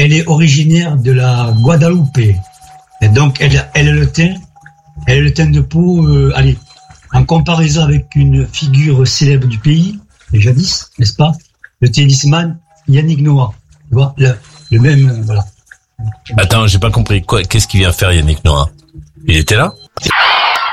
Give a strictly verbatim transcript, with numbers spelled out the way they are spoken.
elle est originaire de la Guadeloupe. Et donc, elle, elle a le teint, elle a le teint de peau, euh, allez, en comparaison avec une figure célèbre du pays, jadis, n'est-ce pas? Le tennisman Yannick Noah. Tu vois, le, le même, euh, voilà. Attends, j'ai pas compris. Quoi, qu'est-ce qu'il vient faire Yannick Noah? Il était là?